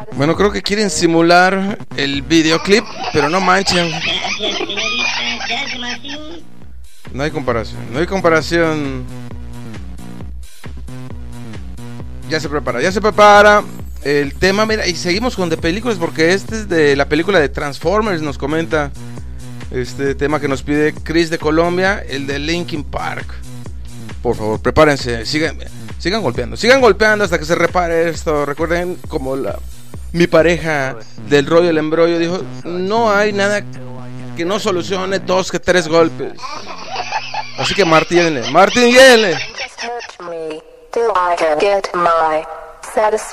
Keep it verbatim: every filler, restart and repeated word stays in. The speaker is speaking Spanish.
Bueno, creo que quieren simular el videoclip, pero no manchen. No hay comparación, no hay comparación. Ya se prepara, ya se prepara el tema, mira, y seguimos con de películas porque este es de la película de Transformers, nos comenta este tema que nos pide Chris de Colombia, el de Linkin Park. Por favor, prepárense, sigan, sigan golpeando, sigan golpeando hasta que se repare esto. Recuerden como la mi pareja del rollo del embrollo dijo, no hay nada que no solucione dos que tres golpes. Así que martíllenle, martíllenle. Till I can get my satisfaction.